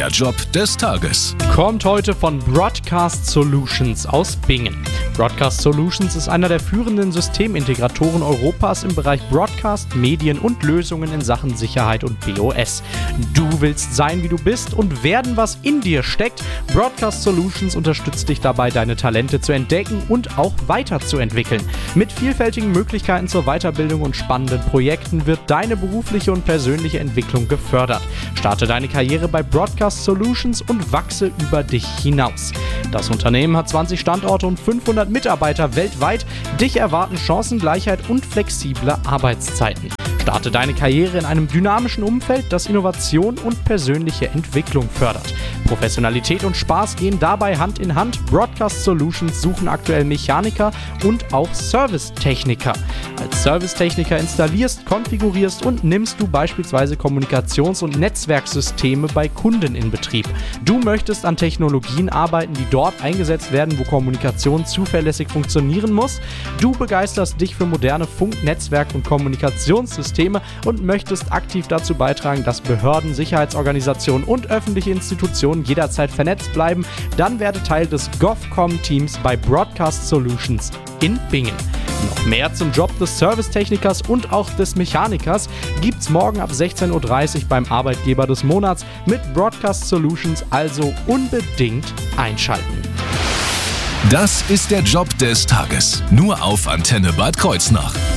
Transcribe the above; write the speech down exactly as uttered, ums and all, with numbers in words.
Der Job des Tages kommt heute von Broadcast Solutions aus Bingen. Broadcast Solutions ist einer der führenden Systemintegratoren Europas im Bereich Broadcast, Medien und Lösungen in Sachen Sicherheit und B O S. Du willst sein, wie du bist und werden, was in dir steckt. Broadcast Solutions unterstützt dich dabei, deine Talente zu entdecken und auch weiterzuentwickeln. Mit vielfältigen Möglichkeiten zur Weiterbildung und spannenden Projekten wird deine berufliche und persönliche Entwicklung gefördert. Starte deine Karriere bei Broadcast Solutions und wachse über dich hinaus. Das Unternehmen hat zwanzig Standorte und fünfhundert Mitarbeiter weltweit. Dich erwarten Chancengleichheit und flexible Arbeitszeiten. Starte deine Karriere in einem dynamischen Umfeld, das Innovation und persönliche Entwicklung fördert. Professionalität und Spaß gehen dabei Hand in Hand. Broadcast Solutions suchen aktuell Mechaniker und auch Servicetechniker. Als Servicetechniker installierst, konfigurierst und nimmst du beispielsweise Kommunikations- und Netzwerksysteme bei Kunden in Betrieb. Du möchtest an Technologien arbeiten, die dort eingesetzt werden, wo Kommunikation zuverlässig funktionieren muss. Du begeisterst dich für moderne Funk-, Netzwerk- und Kommunikationssysteme und möchtest aktiv dazu beitragen, dass Behörden, Sicherheitsorganisationen und öffentliche Institutionen jederzeit vernetzt bleiben. Dann werde Teil des GovCom-Teams bei Broadcast Solutions in Bingen. Noch mehr zum Job des Servicetechnikers und auch des Mechanikers gibt's morgen ab sechzehn Uhr dreißig beim Arbeitgeber des Monats mit Broadcast Solutions, also unbedingt einschalten. Das ist der Job des Tages. Nur auf Antenne Bad Kreuznach.